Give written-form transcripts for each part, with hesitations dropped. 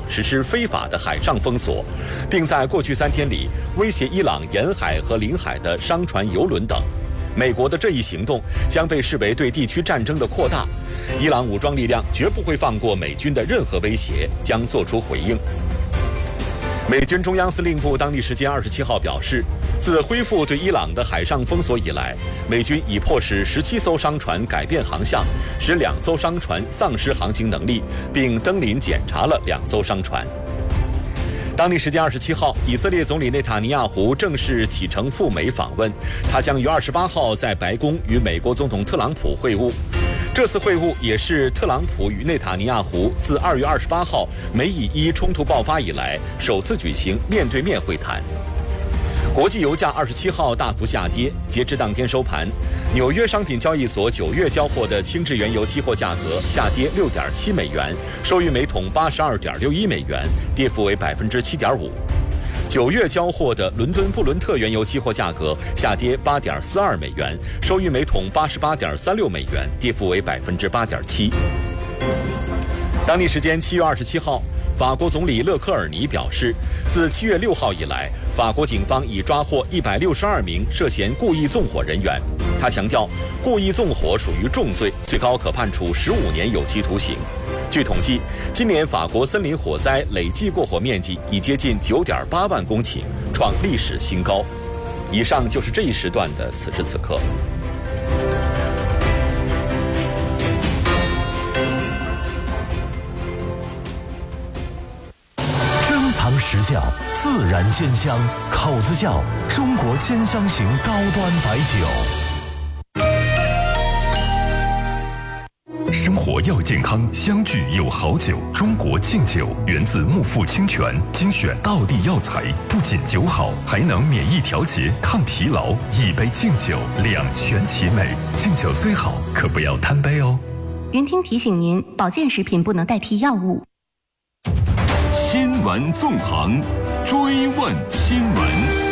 实施非法的海上封锁，并在过去3天里威胁伊朗沿海和领海的商船、油轮等。美国的这一行动将被视为对地区战争的扩大，伊朗武装力量绝不会放过美军的任何威胁，将作出回应。美军中央司令部当地时间27号表示，自恢复对伊朗的海上封锁以来，美军已迫使17艘商船改变航向，使2艘商船丧失航行能力，并登临检查了2艘商船。当地时间27号，以色列总理内塔尼亚胡正式启程赴美访问，他将于28号在白宫与美国总统特朗普会晤。这次会晤也是特朗普与内塔尼亚胡自2月28号美以伊冲突爆发以来首次举行面对面会谈。国际油价27号大幅下跌，截至当天收盘，纽约商品交易所9月交货的轻质原油期货价格下跌6.7美元，收于每桶82.61美元，跌幅为7.5%。9月交货的伦敦布伦特原油期货价格下跌8.42美元，收于每桶88.36美元，跌幅为8.7%。当地时间7月27号，法国总理勒科尔尼表示，自7月6号以来，法国警方已抓获162名涉嫌故意纵火人员。他强调，故意纵火属于重罪，最高可判处15年有期徒刑。据统计，今年法国森林火灾累计过火面积已接近9.8万公顷，创历史新高。以上就是这一时段的此时此刻。 珍藏实窖，自然鲜香，口子窖，中国兼香型高端白酒。 生活要健康，相聚有好酒。中国敬酒源自木富清泉，精选道地药材，不仅酒好，还能免疫调节、抗疲劳。一杯敬酒，两全其美。敬酒虽好，可不要贪杯哦。 云听提醒您，保健食品不能代替药物。 新闻纵横，追问新闻。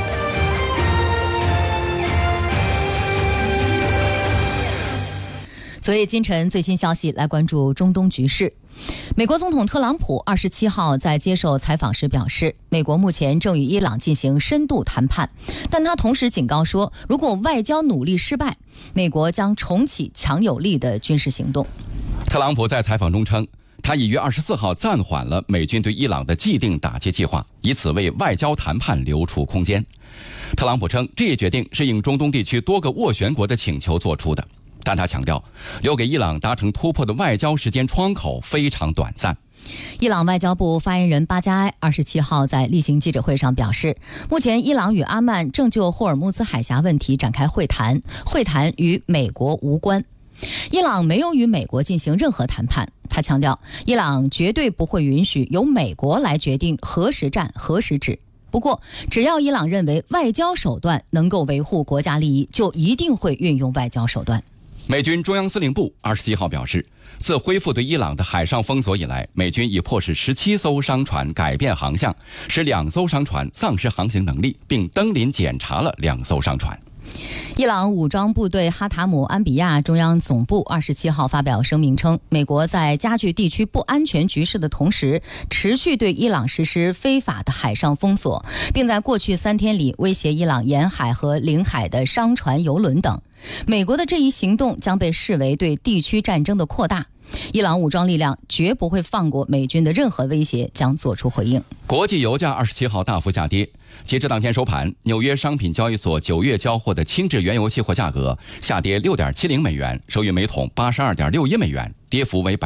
昨夜今晨最新消息，来关注中东局势。美国总统特朗普27号在接受采访时表示，美国目前正与伊朗进行深度谈判，但他同时警告说，如果外交努力失败，美国将重启强有力的军事行动。 特朗普在采访中称，他已于24号暂缓了美军对伊朗的既定打击计划，以此为外交谈判留出空间。特朗普称，这一决定是应中东地区多个斡旋国的请求做出的。但他强调，留给伊朗达成突破的外交时间窗口非常短暂。 伊朗外交部发言人巴加埃27号在例行记者会上表示，目前伊朗与阿曼正就霍尔木兹海峡问题展开会谈，会谈与美国无关。伊朗没有与美国进行任何谈判。他强调，伊朗绝对不会允许由美国来决定何时战何时止。不过，只要伊朗认为外交手段能够维护国家利益，就一定会运用外交手段。 美军中央司令部27号表示，自恢复对伊朗的海上封锁以来，美军已迫使17艘商船改变航向，使2艘商船丧失航行能力，并登临检查了2艘商船。 伊朗武装部队哈塔姆安比亚中央总部27号发表声明称，美国在加剧地区不安全局势的同时，持续对伊朗实施非法的海上封锁，并在过去3天里威胁伊朗沿海和领海的商船、油轮等。美国的这一行动将被视为对地区战争的扩大。伊朗武装力量绝不会放过美军的任何威胁，将作出回应。 国际油价27号大幅下跌，截至当天收盘，纽约商品交易所9月交货的轻质原油期货价格下跌6.70美元，收于每桶82.61美元，跌幅为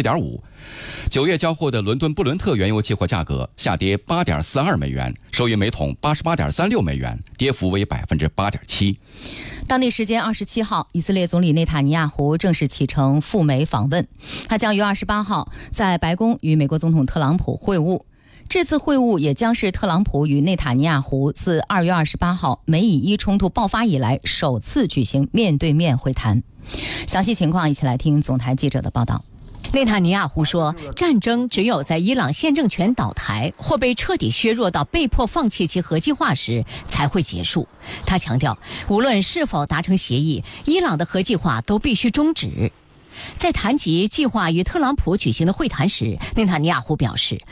7.5%。9月交货的伦敦布伦特原油期货价格下跌8.42美元，收于每桶88.36美元，跌幅为8.7%。 当地时间27号，以色列总理内塔尼亚胡正式启程赴美访问，他将于28号在白宫与美国总统特朗普会晤。这次会晤也将是特朗普与内塔尼亚胡自2月28号美以伊冲突爆发以来首次举行面对面会谈。详细情况一起来听总台记者的报道。 内塔尼亚胡说，战争只有在伊朗现政权倒台或被彻底削弱到被迫放弃其核计划时才会结束。他强调，无论是否达成协议，伊朗的核计划都必须终止。在谈及计划与特朗普举行的会谈时，内塔尼亚胡表示，